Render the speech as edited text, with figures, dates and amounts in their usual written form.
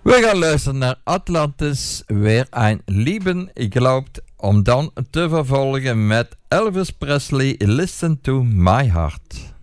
We gaan luisteren naar Atlantis, weer een Lieben geloobt, om dan te vervolgen met Elvis Presley, Listen to My Heart.